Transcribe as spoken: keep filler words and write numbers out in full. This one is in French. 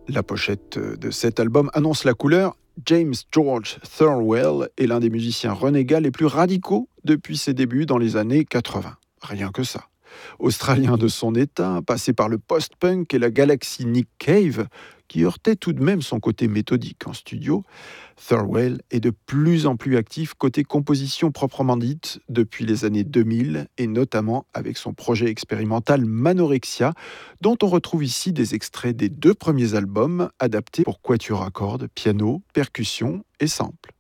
La pochette de cet album annonce la couleur. James George Thirlwell est l'un des musiciens renégats les plus radicaux depuis ses débuts dans les années quatre-vingts. Rien que ça. Australien de son état, passé par le post-punk et la galaxie Nick Cave, qui heurtait tout de même son côté méthodique en studio, Thirlwell est de plus en plus actif côté composition proprement dite depuis les années deux mille, et notamment avec son projet expérimental Manorexia, dont on retrouve ici des extraits des deux premiers albums adaptés pour quatuor à cordes, piano, percussion et samples.